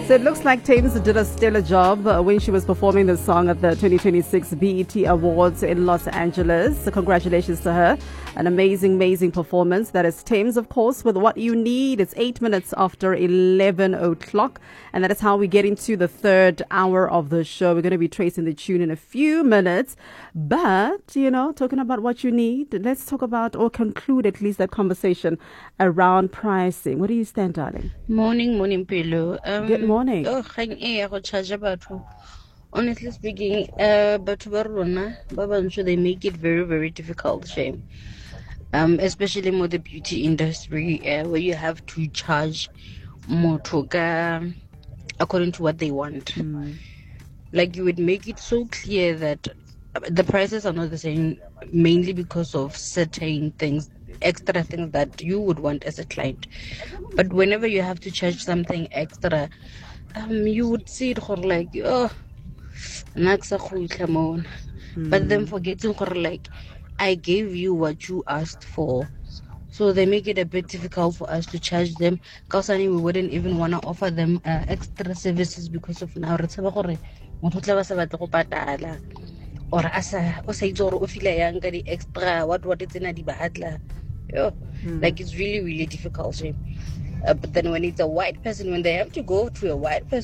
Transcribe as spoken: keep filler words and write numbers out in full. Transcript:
So it looks like Thames did a stellar job uh, when she was performing the song at the twenty twenty-six B E T Awards in Los Angeles. So congratulations to her. An amazing, amazing performance. That is Thames, of course, with What You Need. It's eight minutes after eleven o'clock. And that is how we get into the third hour of the show. We're going to be tracing the tune in a few minutes. But, you know, talking about what you need, let's talk about or conclude at least that conversation around pricing. Where do you stand, darling? Morning, morning, Pelo. Um, Good morning. Oh, kgang e ya go charge batho. Honestly speaking, uh, batho ba rona ba bantsho, they make it very, very difficult, shame. Um, especially more the beauty industry, uh, where you have to charge motho ka according to what they want. Mm. Like you would make it so clear that the prices are not the same, mainly because of certain things, extra things that you would want as a client. But whenever you have to charge something extra, um, you would see it for like, oh, mm. But then forgetting for like, I gave you what you asked for. So they make it a bit difficult for us to charge them. Because we wouldn't even want to offer them uh, extra services because of now. Or asa o sa itse gore o fila yang ka di extra what what it's in a di batla. Yo, like it's really really difficult. Uh, but then when it's a white person, when they have to go to a white person